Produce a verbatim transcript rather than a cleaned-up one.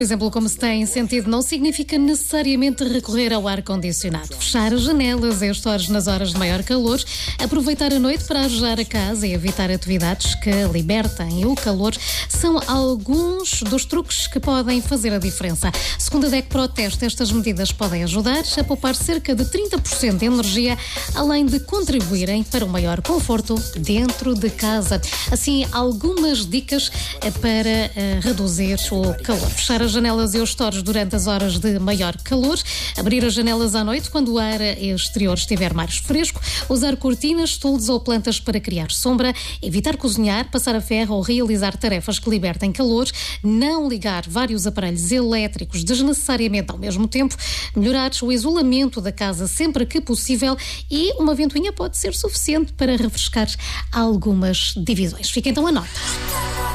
Por exemplo, como se tem sentido, não significa necessariamente recorrer ao ar-condicionado. Fechar as janelas e os estores nas horas de maior calor, aproveitar a noite para arejar a casa e evitar atividades que libertem o calor são alguns dos truques que podem fazer a diferença. Segundo a D E C Proteste, estas medidas podem ajudar a poupar cerca de trinta por cento de energia, além de contribuírem para um maior conforto dentro de casa. Assim, algumas dicas para uh, reduzir o calor. Fechar as janelas e os estores durante as horas de maior calor, abrir as janelas à noite quando o ar exterior estiver mais fresco, usar cortinas, toldos ou plantas para criar sombra, evitar cozinhar, passar a ferro ou realizar tarefas que libertem calor, não ligar vários aparelhos elétricos desnecessariamente ao mesmo tempo, melhorar o isolamento da casa sempre que possível e uma ventoinha pode ser suficiente para refrescar algumas divisões. Fica então a nota.